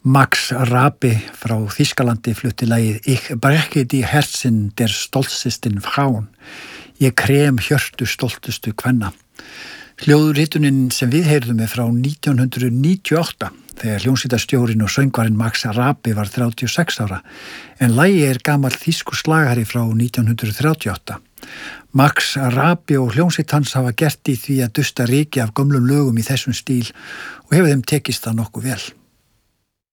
Max Rabe frá Þýskalandi flutti lagið Ich breche die Herzen der stolzesten Frauen. Ég krem hjörtu stoltustu kvenna. Hljóðritunin sem við heyrðum frá 1998 þegar hljómsveitarstjórinn og söngvarinn Max Rabe var 36 ára en lagið gamall þýskur slagari frá 1938. Max Rabe og hljómsveit hans hafa gert í því að dusta ryki af gömlum lögum í þessum stíl og hefur þeim tekist það nokkuð vel.